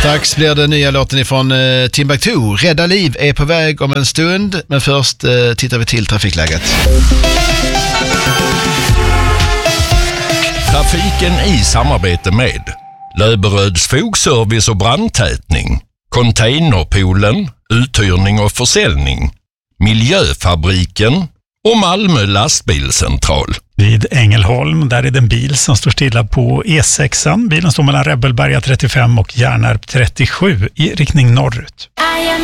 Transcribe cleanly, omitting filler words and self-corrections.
Strax blir det nya låten ifrån Timbuktu. Rädda liv är på väg om en stund, men först tittar vi till trafikläget. Trafiken i samarbete med Löberöds fogservice och brandtätning, Containerpoolen, uthyrning och försäljning, Miljöfabriken och Malmö lastbilscentral. Vid Ängelholm, där är det en bil som står stilla på E6. Bilen står mellan Rebelberga 35 och Järnarp 37 i riktning norrut.